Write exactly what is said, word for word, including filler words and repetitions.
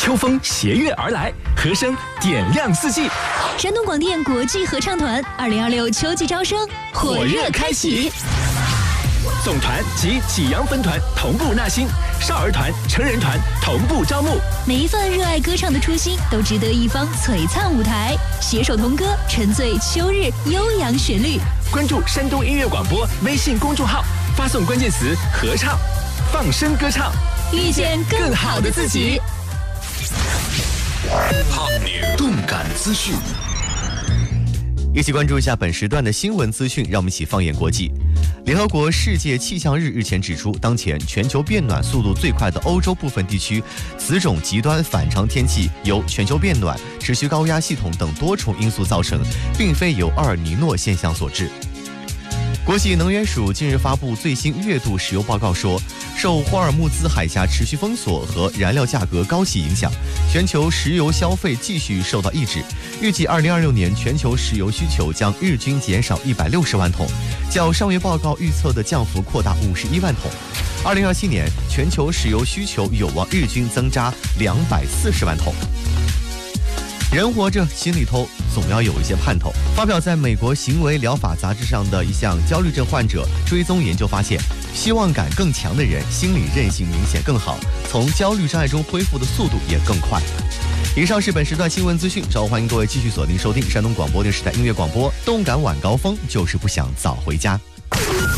秋风携月而来，和声点亮四季。 山东广电国际合唱团二零二六秋季招生火热开启， 总团及济阳分团同步纳新，少儿团、成人团同步招募。 每一份热爱歌唱的初心，都值得一方璀璨舞台。携手同歌，沉醉秋日悠扬旋律。 关注山东音乐广播微信公众号，发送关键词“合唱”，放声歌唱， 遇见更好的自己。 动感资讯， 一起关注一下本时段的新闻资讯，让我们一起放眼国际。联合国世界气象日日前指出，当前全球变暖速度最快的欧洲部分地区，此种极端反常天气由全球变暖、持续高压系统等多重因素造成，并非由厄尔尼诺现象所致。国际能源署近日发布最新月度石油报告说，受霍尔木兹海峡持续封锁和燃料价格高企影响，全球石油消费继续受到抑制。预计二零二六年全球石油需求将日均减少一百六十万桶，较上月报告预测的降幅扩大五十一万桶。二零二七年全球石油需求有望日均增加两百四十万桶。人活着心里头总要有一些盼头。发表在美国行为疗法杂志上的一项焦虑症患者追踪研究发现，希望感更强的人心理韧性明显更好，从焦虑障碍中恢复的速度也更快。以上是本时段新闻资讯，稍后欢迎各位继续锁定收听山东广播电视台音乐广播，动感晚高峰，就是不想早回家。